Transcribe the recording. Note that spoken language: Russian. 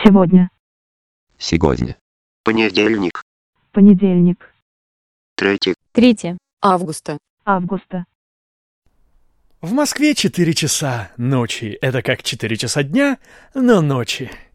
Сегодня. Сегодня. Понедельник. Понедельник. 3 августа. Августа. В Москве 4 часа ночи. Это как 4 часа дня, но ночи.